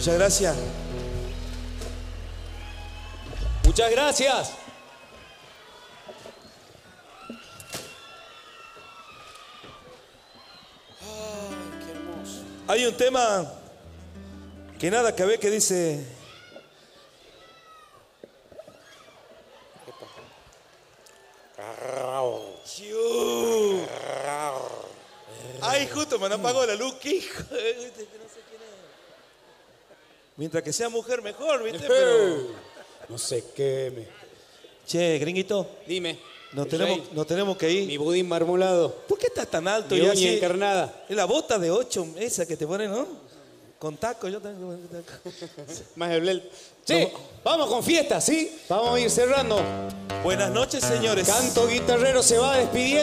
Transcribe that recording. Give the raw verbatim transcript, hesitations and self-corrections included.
Muchas gracias. Muchas gracias. Ay, qué hermoso. Hay un tema que nada que ver que dice... Ay, justo me han apagado la luz, qué hijo. No sé quién es. Mientras que sea mujer mejor, ¿viste? Pero... No sé qué me... Che, gringuito. Dime. Nos tenemos, nos tenemos que ir. Mi budín marmolado. ¿Por qué estás tan alto? Mi ya uña así? encarnada. Es la bota de ocho, esa que te ponen, ¿no? Con taco, yo tengo. Más el blel. Che, no. Vamos con fiesta, ¿sí? Vamos a ir cerrando. Buenas noches, señores. Canto Guitarrero se va despidiendo.